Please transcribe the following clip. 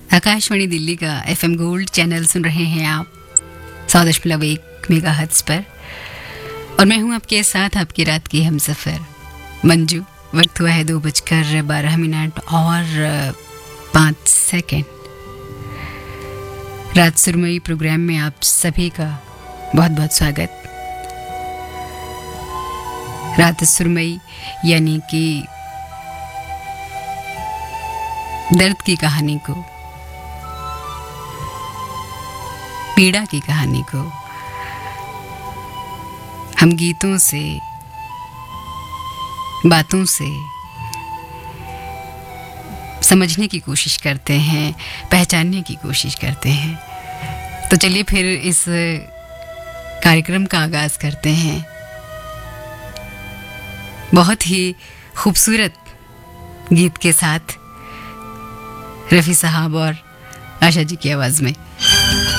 आकाशवाणी दिल्ली का FM gold channel सुन रहे हैं आप 100.1 मेगाहर्ट्ज़ पर और मैं हूं आपके साथ आपकी रात की हमसफर मंजू। वक्त हुआ है 2:12 और 5 रात सुरमई प्रोग्राम में आप सभी का बहुत बहुत स्वागत। रात सुरमई यानी कि दर्द की कहानी को, पीड़ा की कहानी को हम गीतों से, बातों से समझने की कोशिश करते हैं, पहचानने की कोशिश करते हैं। तो चलिए फिर इस कार्यक्रम का आगाज करते हैं बहुत ही खूबसूरत गीत के साथ, रफ़ी साहब और आशा जी की आवाज़ में।